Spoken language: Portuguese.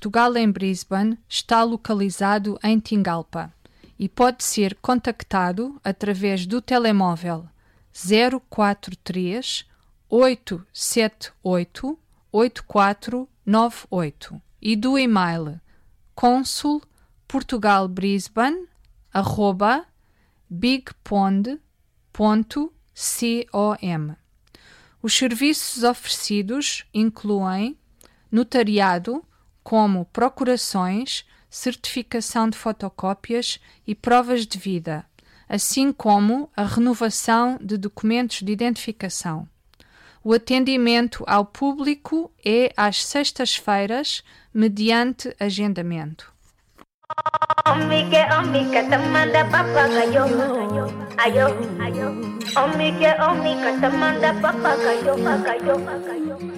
Portugal em Brisbane está localizado em Tingalpa e pode ser contactado através do telemóvel 043 878 8498 e do e-mail consul.portugalbrisbane@bigpond.com. Os serviços oferecidos incluem notariado, como procurações, certificação de fotocópias e provas de vida, assim como a renovação de documentos de identificação. O atendimento ao público é às sextas-feiras, mediante agendamento. Omike, tamanda papa kayo.